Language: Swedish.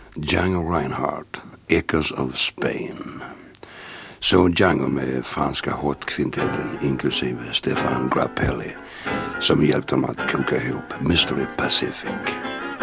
Django Reinhardt, Echoes of Spain. Så Django med franska Hot-kvintetten inklusive Stefan Grappelli som hjälpte dem att koka ihop Mystery Pacific.